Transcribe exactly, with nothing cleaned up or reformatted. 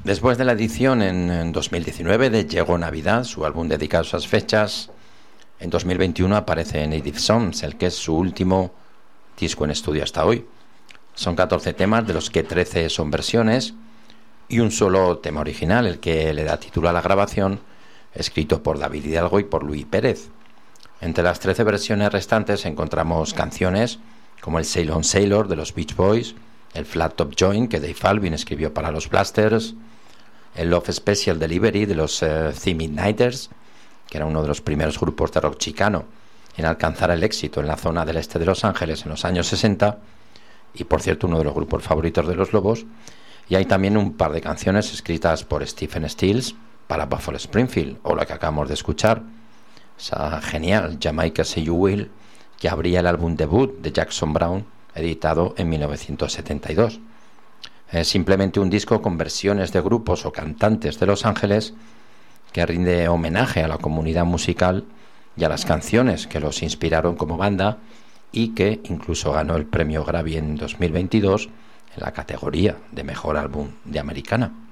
Después de la edición en, en dos mil diecinueve de Llegó Navidad, su álbum dedicado a esas fechas, en dos mil veintiuno aparece Native Songs, el que es su último disco en estudio hasta hoy. Son catorce temas, de los que trece son versiones, y un solo tema original, el que le da título a la grabación, escrito por David Hidalgo y por Luis Pérez. Entre las trece versiones restantes encontramos canciones como el Sail on Sailor de los Beach Boys, el Flat Top Joint que Dave Alvin escribió para los Blasters, el Love Special Delivery de los uh, The Midnighters, que era uno de los primeros grupos de rock chicano en alcanzar el éxito en la zona del este de Los Ángeles en los años sesenta, y por cierto uno de los grupos favoritos de los Lobos. Y hay también un par de canciones escritas por Stephen Stills para Buffalo Springfield, o la que acabamos de escuchar, esa genial Jamaica Say You Will, que abría el álbum debut de Jackson Browne, editado en mil novecientos setenta y dos. Es simplemente un disco con versiones de grupos o cantantes de Los Ángeles que rinde homenaje a la comunidad musical y a las canciones que los inspiraron como banda, y que incluso ganó el premio Grammy en dos mil veintidós en la categoría de Mejor Álbum de Americana.